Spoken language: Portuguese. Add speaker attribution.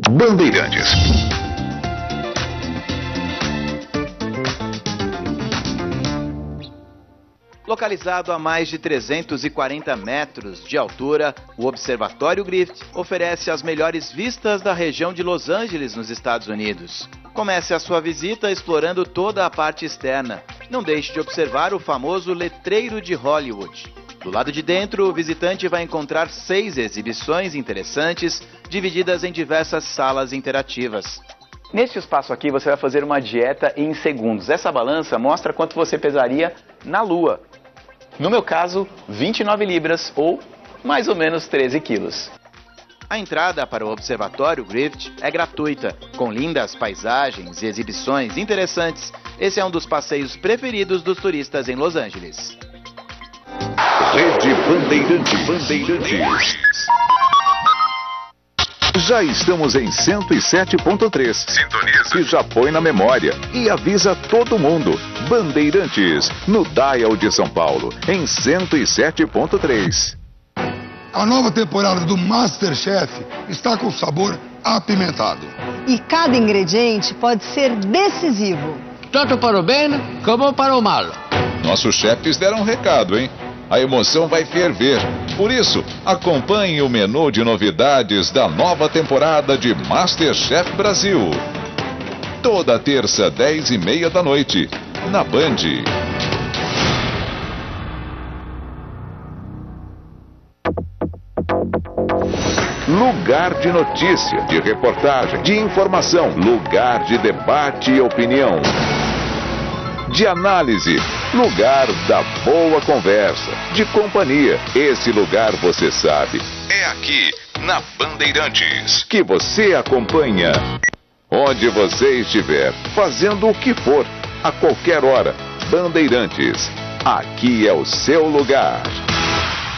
Speaker 1: Bandeirantes.
Speaker 2: Localizado a mais de 340 metros de altura, o Observatório Griffith oferece as melhores vistas da região de Los Angeles, nos Estados Unidos. Comece a sua visita explorando toda a parte externa. Não deixe de observar o famoso letreiro de Hollywood. Do lado de dentro, o visitante vai encontrar 6 exibições interessantes, divididas em diversas salas interativas. Neste espaço aqui, você vai fazer uma dieta em segundos. Essa balança mostra quanto você pesaria na Lua. No meu caso, 29 libras ou mais ou menos 13 quilos. A entrada para o Observatório Griffith é gratuita, com lindas paisagens e exibições interessantes. Esse é um dos passeios preferidos dos turistas em Los Angeles.
Speaker 1: Rede Bandeirantes. Já estamos em 107.3. Sintoniza. E já põe na memória. E avisa todo mundo. Bandeirantes, no Dial de São Paulo, em 107.3.
Speaker 3: A nova temporada do MasterChef está com sabor apimentado.
Speaker 4: E cada ingrediente pode ser decisivo.
Speaker 5: Tanto para o bem como para o mal.
Speaker 6: Nossos chefes deram um recado, hein? A emoção vai ferver. Por isso, acompanhe o menu de novidades da nova temporada de MasterChef Brasil. Toda terça, 10h30 da noite, na Band.
Speaker 1: Lugar de notícia, de reportagem, de informação. Lugar de debate e opinião. De análise, lugar da boa conversa, de companhia. Esse lugar você sabe. É aqui, na Bandeirantes, que você acompanha. Onde você estiver, fazendo o que for, a qualquer hora. Bandeirantes, aqui é o seu lugar.